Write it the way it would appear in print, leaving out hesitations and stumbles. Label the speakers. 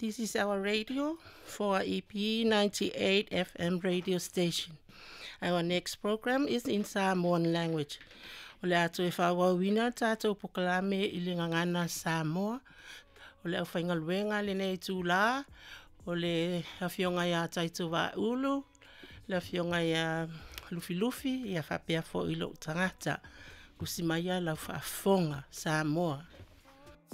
Speaker 1: This is our radio for EP 98 FM radio station. Our next program is in Samoan language. Ole ato e whawawina tātou pokalame I lingangana Samoa. Ole au whaingaluenga le nei tūlā. Ole hawhionga ia taitu wa ulu. Le hawhionga ia lufi ia whapea fo ilo tangata. Kusimaya lau whaafonga Samoa.